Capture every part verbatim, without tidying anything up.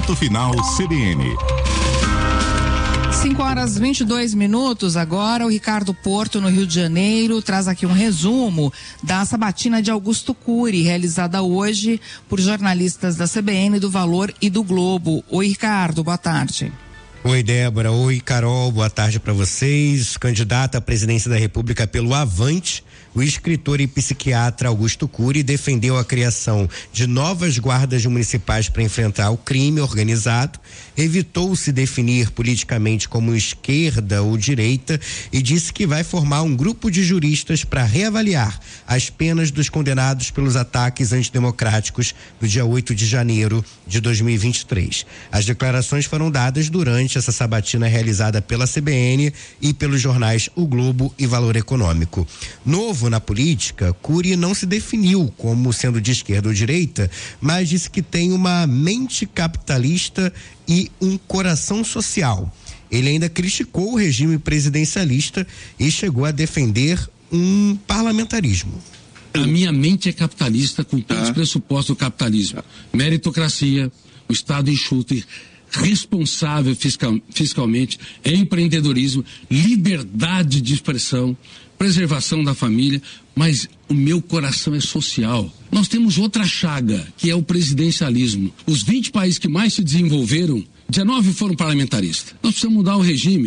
Ponto Final C B N. cinco horas e vinte e dois minutos agora. O Ricardo Porto, no Rio de Janeiro, traz aqui um resumo da sabatina de Augusto Cury, realizada hoje por jornalistas da C B N, do Valor e do Globo. Oi, Ricardo, boa tarde. Oi, Débora. Oi, Carol. Boa tarde para vocês. Candidato à presidência da República pelo Avante, o escritor e psiquiatra Augusto Cury defendeu a criação de novas guardas municipais para enfrentar o crime organizado, evitou se definir politicamente como esquerda ou direita e disse que vai formar um grupo de juristas para reavaliar as penas dos condenados pelos ataques antidemocráticos do dia oito de janeiro de dois mil e vinte e três. As declarações foram dadas durante essa sabatina realizada pela C B N e pelos jornais O Globo e Valor Econômico. Novo na política, Cury não se definiu como sendo de esquerda ou direita, mas disse que tem uma mente capitalista e um coração social. Ele ainda criticou o regime presidencialista e chegou a defender um parlamentarismo. A minha mente é capitalista com todos os pressupostos do capitalismo. Meritocracia, o Estado enxuto e responsável fiscal, fiscalmente, empreendedorismo, liberdade de expressão, preservação da família, mas o meu coração é social. Nós temos outra chaga, que é o presidencialismo. Os vinte países que mais se desenvolveram, dezenove foram parlamentaristas. Nós precisamos mudar o regime.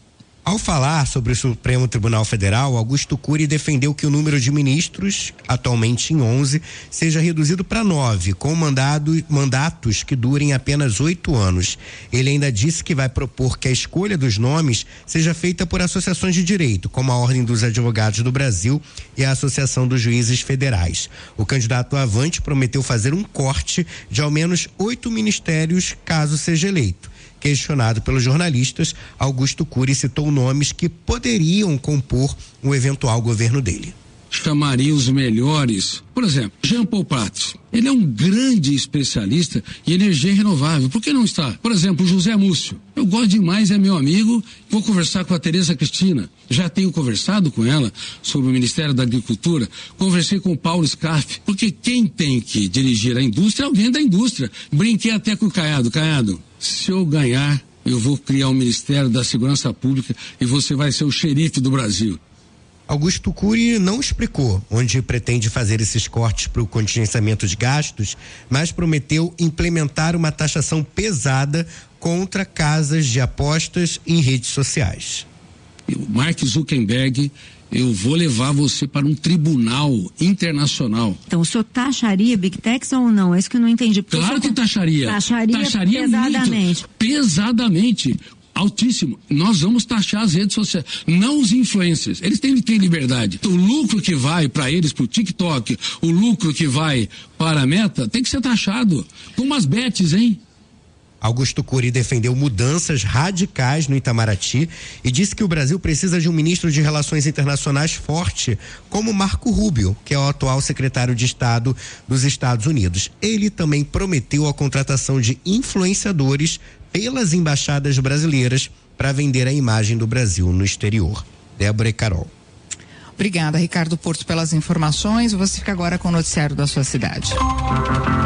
Ao falar sobre o Supremo Tribunal Federal, Augusto Cury defendeu que o número de ministros, atualmente em onze, seja reduzido para nove, com mandado, mandatos que durem apenas oito anos. Ele ainda disse que vai propor que a escolha dos nomes seja feita por associações de direito, como a Ordem dos Advogados do Brasil e a Associação dos Juízes Federais. O candidato Avante prometeu fazer um corte de ao menos oito ministérios, caso seja eleito. Questionado pelos jornalistas, Augusto Cury citou nomes que poderiam compor o eventual governo dele. Chamaria os melhores. Por exemplo, Jean Paul Prats. Ele é um grande especialista em energia renovável. Por que não está? Por exemplo, José Múcio. Eu gosto demais, é meu amigo. Vou conversar com a Tereza Cristina. Já tenho conversado com ela sobre o Ministério da Agricultura. Conversei com o Paulo Scaff. Porque quem tem que dirigir a indústria é alguém da indústria. Brinquei até com o Caiado. Caiado, se eu ganhar, eu vou criar o Ministério da Segurança Pública e você vai ser o xerife do Brasil. Augusto Cury não explicou onde pretende fazer esses cortes para o contingenciamento de gastos, mas prometeu implementar uma taxação pesada contra casas de apostas e redes sociais. Mark Zuckerberg, eu vou levar você para um tribunal internacional. Então, o senhor taxaria Big Techs ou não? É isso que eu não entendi. Claro que taxaria. Taxaria, taxaria pesadamente. Muito, pesadamente. Altíssimo. Nós vamos taxar as redes sociais, não os influencers. Eles têm que ter liberdade. O lucro que vai para eles, para o TikTok, o lucro que vai para a Meta, tem que ser taxado. Como as bets, hein? Augusto Cury defendeu mudanças radicais no Itamaraty e disse que o Brasil precisa de um ministro de Relações Internacionais forte, como Marco Rubio, que é o atual secretário de Estado dos Estados Unidos. Ele também prometeu a contratação de influenciadores pelas embaixadas brasileiras para vender a imagem do Brasil no exterior. Débora e Carol. Obrigada, Ricardo Porto, pelas informações. Você fica agora com o noticiário da sua cidade.